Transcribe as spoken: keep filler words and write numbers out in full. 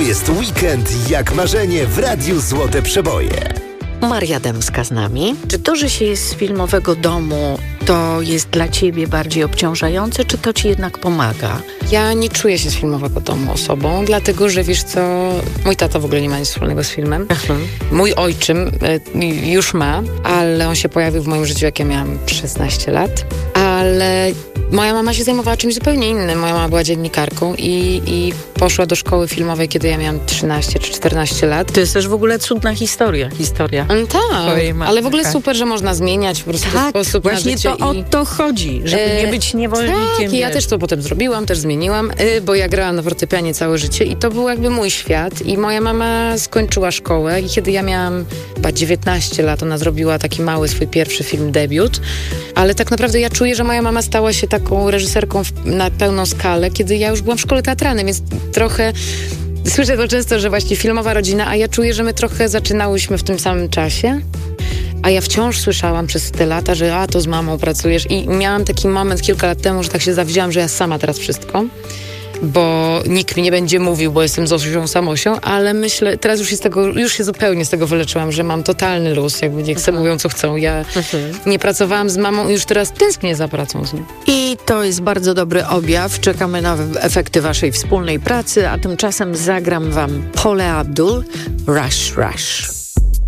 jest weekend jak marzenie w Radiu Złote Przeboje. Maria Dębska z nami. Czy to, że się jest z filmowego domu, to jest dla ciebie bardziej obciążające, czy to ci jednak pomaga? Ja nie czuję się z filmowego domu osobą, dlatego że wiesz co, mój tata w ogóle nie ma nic wspólnego z filmem. Mhm. Mój ojczym y, już ma, ale on się pojawił w moim życiu, jak ja miałam szesnaście lat. Ale moja mama się zajmowała czymś zupełnie innym. Moja mama była dziennikarką i, i poszła do szkoły filmowej, kiedy ja miałam trzynaście czy czternaście lat. To jest też w ogóle cudna historia. Historia. Mm, tak, ale w ogóle taka. super, że można zmieniać po prostu Tak, sposób na właśnie życie. to o i... to chodzi, żeby E, nie być niewolnikiem. Tak, i ja wiesz. też to potem zrobiłam, też zmieniłam, y, bo ja grałam na fortepianie całe życie i to był jakby mój świat. I moja mama skończyła szkołę i kiedy ja miałam chyba dziewiętnaście lat, ona zrobiła taki mały swój pierwszy film, debiut. Ale tak naprawdę ja czuję, że moja mama stała się taką reżyserką w, na pełną skalę, kiedy ja już byłam w szkole teatralnej, więc trochę... Słyszę to często, że właśnie filmowa rodzina, a ja czuję, że my trochę zaczynałyśmy w tym samym czasie. A ja wciąż słyszałam przez te lata, że a, to z mamą pracujesz. I miałam taki moment kilka lat temu, że tak się zawzięłam, że ja sama teraz wszystko. Bo nikt mi nie będzie mówił, bo jestem Zosią Samosią, ale myślę, teraz już, jest tego, już się zupełnie z tego wyleczyłam, że mam totalny luz, jakby niech sobie mówią, co chcą. Ja nie pracowałam z mamą i już teraz tęsknię za pracą z nią. I to jest bardzo dobry objaw. Czekamy na efekty waszej wspólnej pracy, a tymczasem zagram wam Paula Abdul, Rush Rush.